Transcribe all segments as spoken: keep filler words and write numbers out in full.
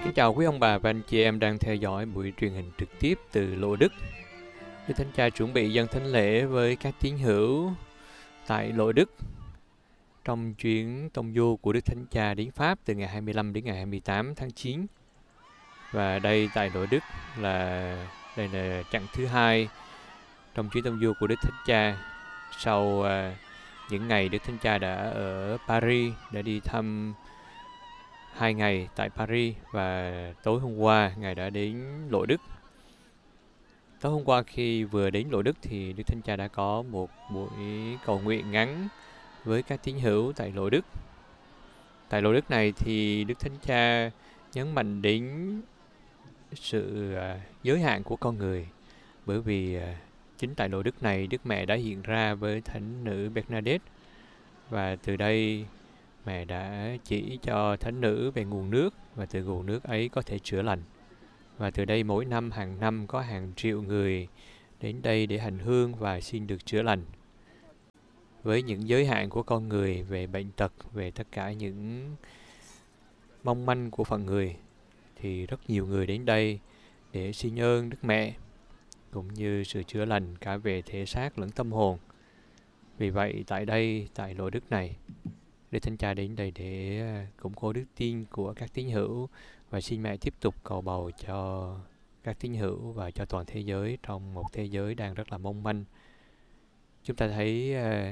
Kính chào quý ông bà và anh chị em đang theo dõi buổi truyền hình trực tiếp từ Lộ Đức. Đức Thánh Cha chuẩn bị dâng thánh lễ với các tín hữu tại Lộ Đức trong chuyến tông du của Đức Thánh Cha đến Pháp từ ngày hai mươi lăm đến ngày hai mươi tám tháng chín. Và đây tại Lộ Đức là đây là chặng thứ hai trong chuyến tông du của Đức Thánh Cha. Sau uh, những ngày Đức Thánh Cha đã ở Paris, đã đi thăm hai ngày tại Paris, và tối hôm qua Ngài đã đến Lộ Đức. Tối hôm qua khi vừa đến Lộ Đức thì Đức Thánh Cha đã có một buổi cầu nguyện ngắn với các tín hữu tại Lộ Đức. Tại Lộ Đức này thì Đức Thánh Cha nhấn mạnh đến sự uh, giới hạn của con người, bởi vì uh, chính tại Lộ Đức này Đức Mẹ đã hiện ra với Thánh nữ Bernadette, và từ đây Mẹ đã chỉ cho Thánh nữ về nguồn nước, và từ nguồn nước ấy có thể chữa lành. Và từ đây mỗi năm, hàng năm có hàng triệu người đến đây để hành hương và xin được chữa lành. Với những giới hạn của con người về bệnh tật, về tất cả những mong manh của phận người, thì rất nhiều người đến đây để xin ơn Đức Mẹ, cũng như sự chữa lành cả về thể xác lẫn tâm hồn. Vì vậy tại đây, tại Lộ Đức này, Đức Thánh Cha đến đây để củng cố đức tin của các tín hữu, và xin Mẹ tiếp tục cầu bầu cho các tín hữu và cho toàn thế giới trong một thế giới đang rất là mong manh. Chúng ta thấy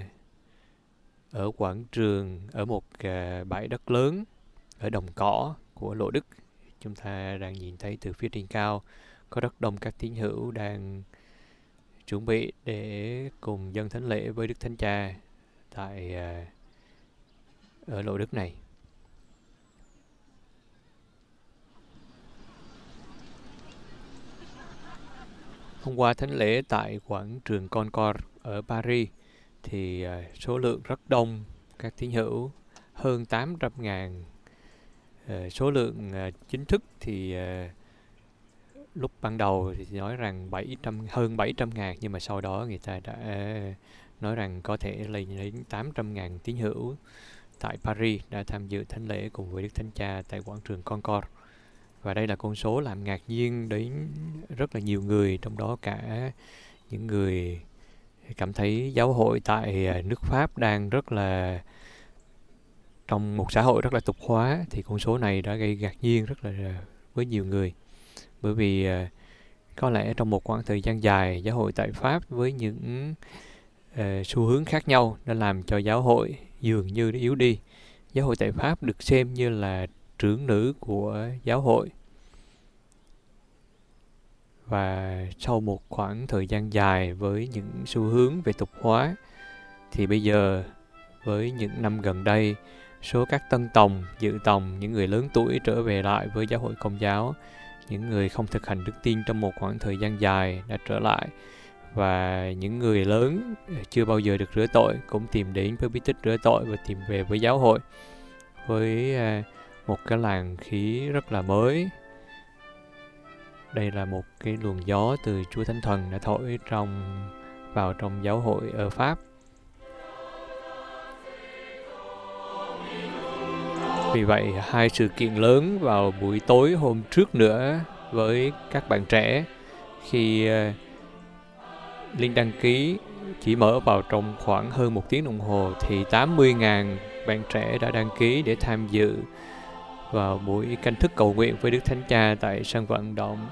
ở quảng trường, ở một bãi đất lớn, ở đồng cỏ của Lộ Đức, chúng ta đang nhìn thấy từ phía trên cao có rất đông các tín hữu đang chuẩn bị để cùng dâng thánh lễ với Đức Thánh Cha tại ở Lộ Đức này. Hôm qua thánh lễ tại quảng trường Concorde ở Paris thì uh, số lượng rất đông các tín hữu, hơn tám trăm ngàn. Uh, số lượng uh, chính thức thì uh, lúc ban đầu thì nói rằng bảy trăm, hơn bảy trăm ngàn, nhưng mà sau đó người ta đã uh, nói rằng có thể lên đến tám trăm ngàn tín hữu tại Paris đã tham dự thánh lễ cùng với Đức Thánh Cha tại quảng trường Concorde. Và đây là con số làm ngạc nhiên đến rất là nhiều người, trong đó cả những người cảm thấy giáo hội tại nước Pháp đang rất là trong một xã hội rất là tục hóa, thì con số này đã gây ngạc nhiên rất là với nhiều người. Bởi vì có lẽ trong một khoảng thời gian dài, giáo hội tại Pháp với những uh, xu hướng khác nhau đã làm cho giáo hội dường như đã yếu đi. Giáo hội tại Pháp được xem như là trưởng nữ của giáo hội. Và sau một khoảng thời gian dài với những xu hướng về tục hóa, thì bây giờ với những năm gần đây, số các tân tòng, dự tòng, những người lớn tuổi trở về lại với giáo hội Công giáo, những người không thực hành đức tin trong một khoảng thời gian dài đã trở lại, và những người lớn chưa bao giờ được rửa tội cũng tìm đến với bí tích rửa tội và tìm về với giáo hội với một cái làn khí rất là mới. Đây là một cái luồng gió từ Chúa Thánh Thần đã thổi trong vào trong giáo hội ở Pháp. Vì vậy, hai sự kiện lớn vào buổi tối hôm trước nữa với các bạn trẻ, khi uh, link đăng ký chỉ mở vào trong khoảng hơn một tiếng đồng hồ, thì tám mươi nghìn bạn trẻ đã đăng ký để tham dự vào buổi canh thức cầu nguyện với Đức Thánh Cha tại sân vận động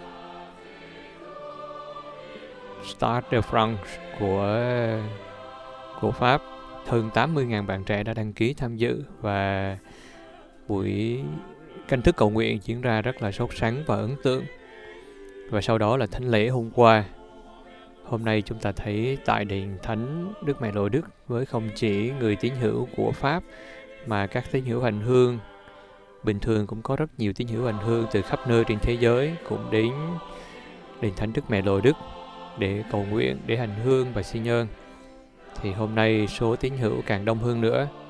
Stade de France của của Pháp. Hơn tám mươi nghìn bạn trẻ đã đăng ký tham dự, và buổi canh thức cầu nguyện diễn ra rất là sốt sắng và ấn tượng. Và sau đó là thánh lễ hôm qua. Hôm nay chúng ta thấy tại đền Thánh Đức Mẹ Lộ Đức với không chỉ người tín hữu của Pháp mà các tín hữu hành hương. Bình thường cũng có rất nhiều tín hữu hành hương từ khắp nơi trên thế giới cũng đến đền Thánh Đức Mẹ Lộ Đức để cầu nguyện, để hành hương và xin ơn. Thì hôm nay số tín hữu càng đông hơn nữa.